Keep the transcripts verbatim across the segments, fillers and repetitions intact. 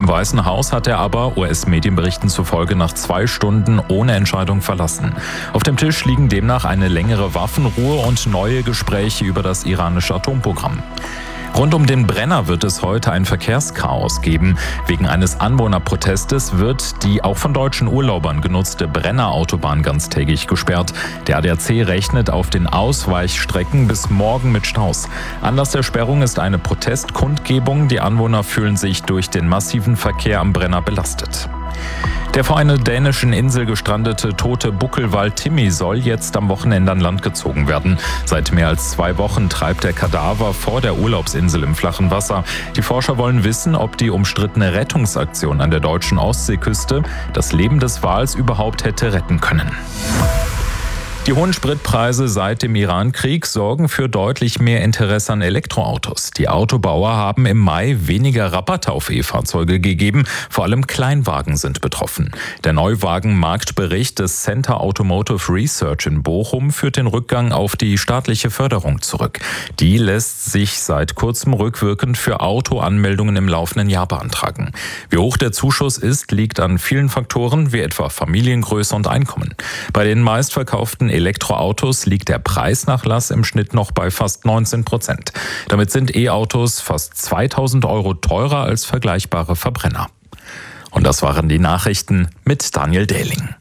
Weißen Haus hat er aber U S-Medienberichten zufolge nach zwei Stunden ohne Entscheidung verlassen. Auf dem Tisch liegen demnach eine längere Waffenruhe und neue Gespräche über das iranische Atomprogramm. Rund um den Brenner wird es heute ein Verkehrschaos geben. Wegen eines Anwohnerprotestes wird die auch von deutschen Urlaubern genutzte Brenner-Autobahn ganztägig gesperrt. Der A D A C rechnet auf den Ausweichstrecken bis morgen mit Staus. Anlass der Sperrung ist eine Protestkundgebung. Die Anwohner fühlen sich durch den massiven Verkehr am Brenner belastet. Der vor einer dänischen Insel gestrandete tote Buckelwal Timmy soll jetzt am Wochenende an Land gezogen werden. Seit mehr als zwei Wochen treibt der Kadaver vor der Urlaubsinsel im flachen Wasser. Die Forscher wollen wissen, ob die umstrittene Rettungsaktion an der deutschen Ostseeküste das Leben des Wals überhaupt hätte retten können. Die hohen Spritpreise seit dem Iran-Krieg sorgen für deutlich mehr Interesse an Elektroautos. Die Autobauer haben im Mai weniger Rabatte auf E-Fahrzeuge gegeben. Vor allem Kleinwagen sind betroffen. Der Neuwagenmarktbericht des Center Automotive Research in Bochum führt den Rückgang auf die staatliche Förderung zurück. Die lässt sich seit kurzem rückwirkend für Autoanmeldungen im laufenden Jahr beantragen. Wie hoch der Zuschuss ist, liegt an vielen Faktoren, wie etwa Familiengröße und Einkommen. Bei den meistverkauften Elektroautos liegt der Preisnachlass im Schnitt noch bei fast neunzehn Prozent. Damit sind E-Autos fast zweitausend Euro teurer als vergleichbare Verbrenner. Und das waren die Nachrichten mit Daniel Dehling.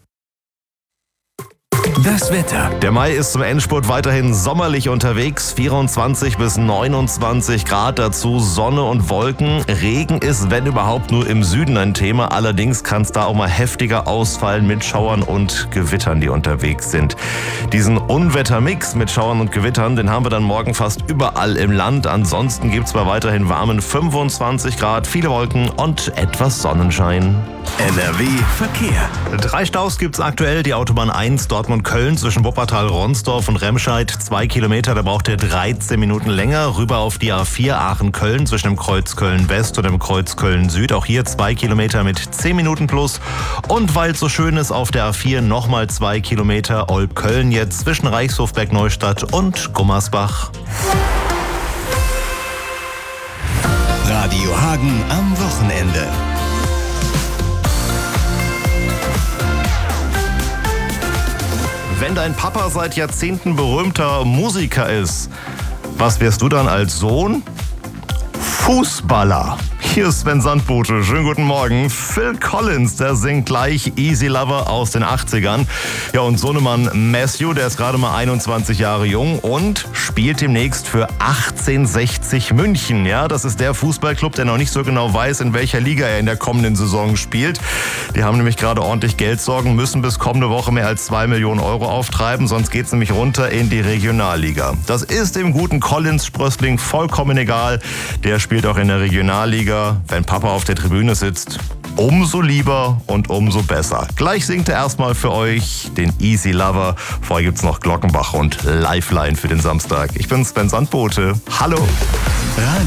Das Wetter. Der Mai ist zum Endspurt weiterhin sommerlich unterwegs. vierundzwanzig bis neunundzwanzig Grad, dazu Sonne und Wolken. Regen ist, wenn überhaupt, nur im Süden ein Thema. Allerdings kann es da auch mal heftiger ausfallen mit Schauern und Gewittern, die unterwegs sind. Diesen Unwettermix mit Schauern und Gewittern, den haben wir dann morgen fast überall im Land. Ansonsten gibt es bei weiterhin warmen fünfundzwanzig Grad, viele Wolken und etwas Sonnenschein. N R W Verkehr. Drei Staus gibt's aktuell. Die Autobahn eins Dortmund-Köln zwischen Wuppertal-Ronsdorf und Remscheid. Zwei Kilometer, da braucht ihr dreizehn Minuten länger. Rüber auf die A vier Aachen-Köln zwischen dem Kreuz Köln-West und dem Kreuz Köln-Süd. Auch hier zwei Kilometer mit zehn Minuten plus. Und weil es so schön ist, auf der A vier nochmal zwei Kilometer Olb-Köln jetzt zwischen Reichshofberg-Neustadt und Gummersbach. Radio Hagen am Wochenende. Wenn dein Papa seit Jahrzehnten berühmter Musiker ist, was wärst du dann als Sohn? Fußballer. Hier ist Sven Sandbote. Schönen guten Morgen. Phil Collins, der singt gleich Easy Lover aus den achtzigern. Ja, und Sohnemann Matthew, der ist gerade mal einundzwanzig Jahre jung und spielt demnächst für achtzehnhundertsechzig München. Ja, das ist der Fußballclub, der noch nicht so genau weiß, in welcher Liga er in der kommenden Saison spielt. Die haben nämlich gerade ordentlich Geldsorgen, müssen bis kommende Woche mehr als zwei Millionen Euro auftreiben, sonst geht's nämlich runter in die Regionalliga. Das ist dem guten Collins-Sprössling vollkommen egal. Der spielt auch in der Regionalliga. Wenn Papa auf der Tribüne sitzt, umso lieber und umso besser. Gleich singt er erstmal für euch den Easy Lover. Vorher gibt's noch Glockenbach und Lifeline für den Samstag. Ich bin Sven Sandbote. Hallo. Radio